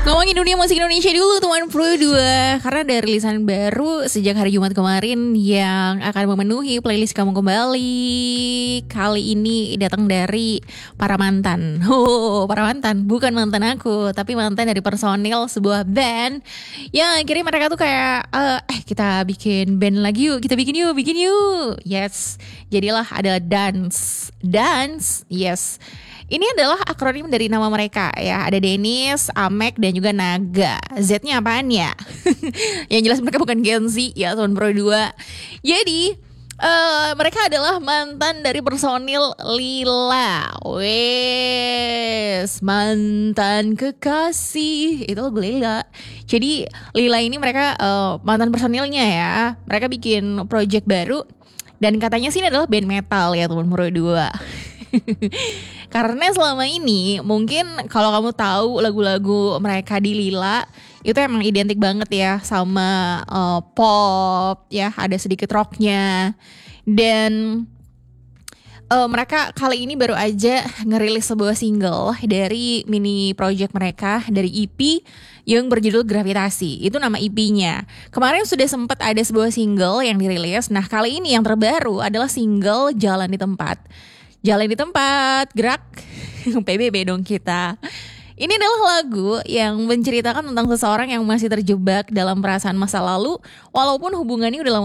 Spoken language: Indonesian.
Ngomongin dunia musik Indonesia dulu teman Pro 2. Karena ada rilisan baru sejak hari Jumat kemarin yang akan memenuhi playlist kamu kembali. Kali ini datang dari para mantan. Para mantan, bukan mantan aku, tapi mantan dari personil sebuah band. Yang akhirnya mereka tuh kayak kita bikin band lagi yuk, kita bikin yuk. Yes. Jadilah ada Dance. Yes. Ini adalah akronim dari nama mereka ya. Ada Dennis, Amek, dan juga Naga. Z-nya apaan ya? Yang jelas mereka bukan Gen Z ya, tahun Pro 2. Jadi mereka adalah mantan dari personil Lila. Wes, mantan kekasih. Itu lagu Lila. Jadi Lila ini mereka mantan personilnya ya. Mereka bikin project baru. Dan katanya sih ini adalah band metal ya teman Pro 2. Karena selama ini mungkin kalau kamu tahu lagu-lagu mereka di Lila itu emang identik banget ya sama pop ya, ada sedikit rocknya. Dan mereka kali ini baru aja ngerilis sebuah single dari mini project mereka, dari EP yang berjudul Gravitasi. Itu nama EP-nya. Kemarin sudah sempat ada sebuah single yang dirilis. Nah kali ini yang terbaru adalah single Jalan di Tempat. Jalan di Tempat, gerak. PBB dong kita. Ini adalah lagu yang menceritakan tentang seseorang yang masih terjebak dalam perasaan masa lalu walaupun hubungannya udah lama